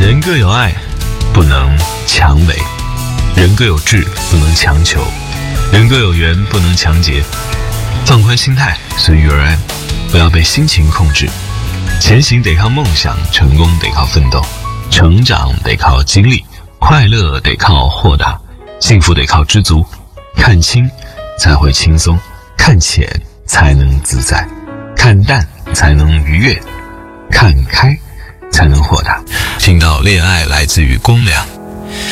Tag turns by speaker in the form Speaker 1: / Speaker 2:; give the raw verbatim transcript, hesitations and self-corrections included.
Speaker 1: 人各有爱，不能强为；人各有志，不能强求；人各有缘，不能强结。放宽心态，随遇而安，不要被心情控制。前行得靠梦想，成功得靠奋斗，成长得靠经历，快乐得靠豁达，幸福得靠知足。看清才会轻松，看浅才能自在，看淡才能愉悦，看开才能豁达。听到恋爱来自于光良。